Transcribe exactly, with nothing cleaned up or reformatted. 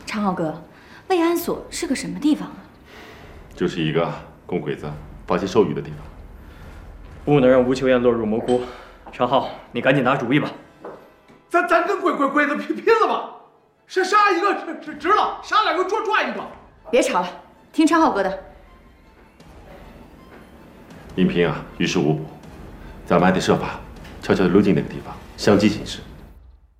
长浩哥，慰安所是个什么地方啊？ 就是一个供鬼子发泄授予的地方。 不能让吴秋燕落入魔窟。长浩，你赶紧拿主意吧。 咱咱跟鬼鬼鬼子拼拼了吧！杀杀一个值值了，杀两个赚赚一个。 别吵了，听长浩哥的。 应聘啊，于事无补，咱们还得设法悄悄地溜进那个地方，相机行事。